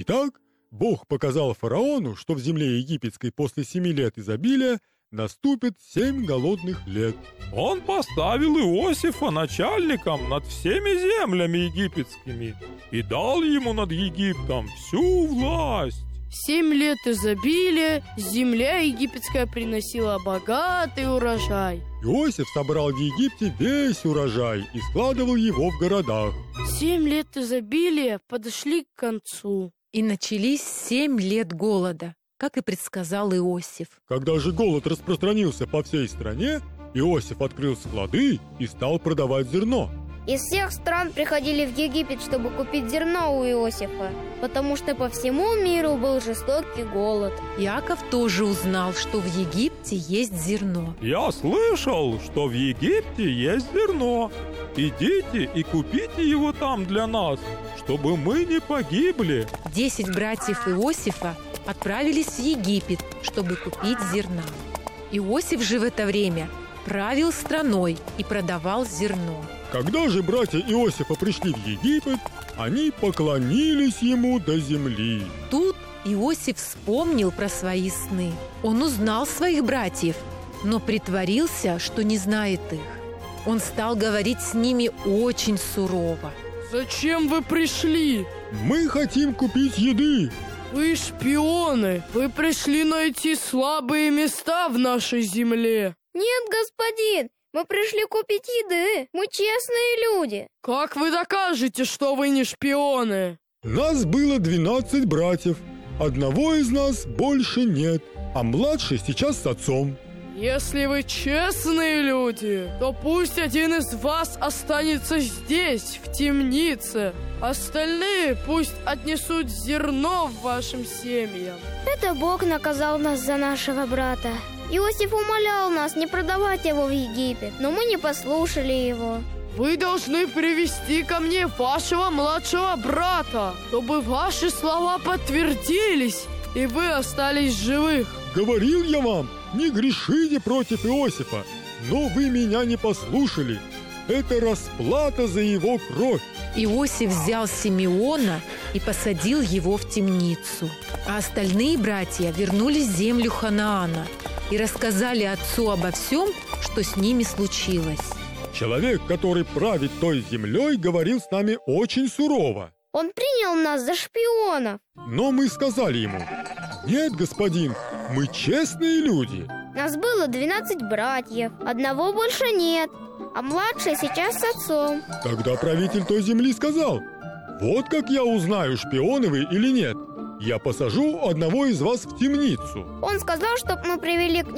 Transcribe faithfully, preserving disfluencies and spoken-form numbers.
Итак, Бог показал фараону, что в земле египетской после семи лет изобилия наступит семь голодных лет. Он поставил Иосифа начальником над всеми землями египетскими и дал ему над Египтом всю власть. Семь лет изобилия, земля египетская приносила богатый урожай. Иосиф собрал в Египте весь урожай и складывал его в городах. Семь лет изобилия подошли к концу. И начались семь лет голода, как и предсказал Иосиф. Когда же голод распространился по всей стране, Иосиф открыл склады и стал продавать зерно. Из всех стран приходили в Египет, чтобы купить зерно у Иосифа, потому что по всему миру был жестокий голод. Иаков тоже узнал, что в Египте есть зерно. Я слышал, что в Египте есть зерно. Идите и купите его там для нас, чтобы мы не погибли. Десять братьев Иосифа отправились в Египет, чтобы купить зерна. Иосиф же в это время правил страной и продавал зерно. Когда же братья Иосифа пришли в Египет, они поклонились ему до земли. Тут Иосиф вспомнил про свои сны. Он узнал своих братьев, но притворился, что не знает их. Он стал говорить с ними очень сурово. Зачем вы пришли? Мы хотим купить еды. Вы шпионы. Вы пришли найти слабые места в нашей земле. Нет, господин, мы пришли купить еды. Мы честные люди. Как вы докажете, что вы не шпионы? Нас было двенадцать братьев. Одного из нас больше нет, а младший сейчас с отцом. Если вы честные люди, то пусть один из вас останется здесь, в темнице. Остальные пусть отнесут зерно в вашим семьям. Это Бог наказал нас за нашего брата. Иосиф умолял нас не продавать его в Египет, но мы не послушали его. Вы должны привести ко мне вашего младшего брата, чтобы ваши слова подтвердились, и вы остались живых. Говорил я вам, не грешите против Иосифа, но вы меня не послушали. Это расплата за его кровь. Иосиф взял Симеона и посадил его в темницу. А остальные братья вернулись в землю Ханаана и рассказали отцу обо всем, что с ними случилось. Человек, который правит той землей, говорил с нами очень сурово. Он принял нас за шпионов. Но мы сказали ему: нет, господин, мы честные люди. Нас было двенадцать братьев, одного больше нет, а младший сейчас с отцом. Тогда правитель той земли сказал: вот как я узнаю, шпионы вы или нет. Я посажу одного из вас в темницу. Он сказал, чтобы мы привели к